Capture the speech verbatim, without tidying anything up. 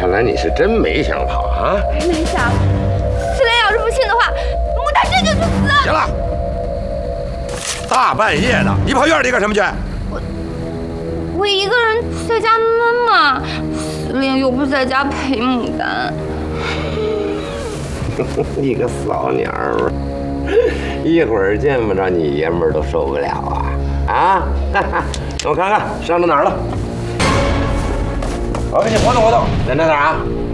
看来你是真没想跑啊！ 没想，四莲要是不信的话，牡丹这就去死。 行了，大半夜的，你跑院里干什么去？ 我我一个人在家闷嘛，四莲又不在家陪牡丹。 你个骚娘们，一会儿见不着你爷们儿都受不了啊！啊，我看看伤到哪儿了，我给你活动活动，在那哪儿啊？